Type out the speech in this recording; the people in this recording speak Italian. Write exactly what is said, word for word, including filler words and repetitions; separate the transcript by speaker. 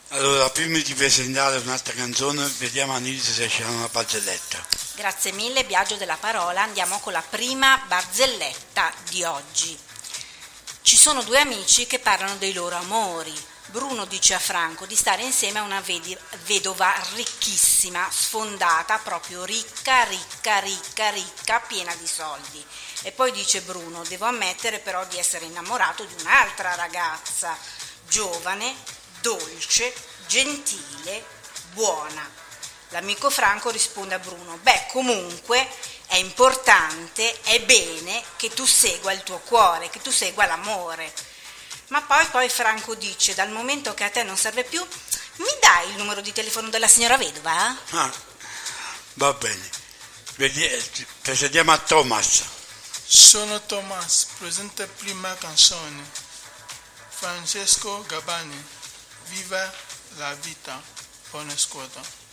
Speaker 1: Allora, prima di presentare un'altra canzone, vediamo Anilisa se c'è una barzelletta.
Speaker 2: Grazie mille, Biagio della parola. Andiamo con la prima barzelletta di oggi. Ci sono due amici che parlano dei loro amori. Bruno dice a Franco di stare insieme a una vedi- vedova ricchissima, sfondata, proprio ricca, ricca, ricca, ricca, piena di soldi. E poi dice Bruno: devo ammettere però di essere innamorato di un'altra ragazza, giovane, dolce, gentile, buona. L'amico Franco risponde a Bruno: beh, comunque è importante, è bene che tu segua il tuo cuore, che tu segua l'amore. Ma poi poi Franco dice: dal momento che a te non serve più, mi dai il numero di telefono della signora vedova?
Speaker 1: Ah, va bene. Vedi- Presentiamo a Thomas.
Speaker 3: Sono Thomas, presenta prima canzone. Francesco Gabbani, viva la vita, buona scuola.